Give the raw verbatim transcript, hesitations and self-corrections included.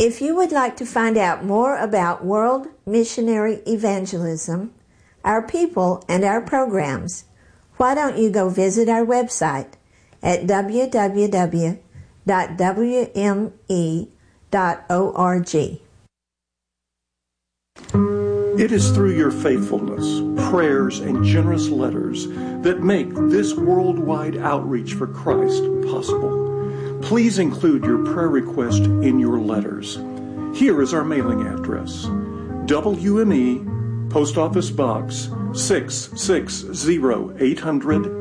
If you would like to find out more about World Missionary Evangelism, our people, and our programs, why don't you go visit our website at w w w dot w m e dot org. It is through your faithfulness, prayers, and generous letters that make this worldwide outreach for Christ possible. Please include your prayer request in your letters. Here is our mailing address: W M E, Post Office Box six six zero eight hundred,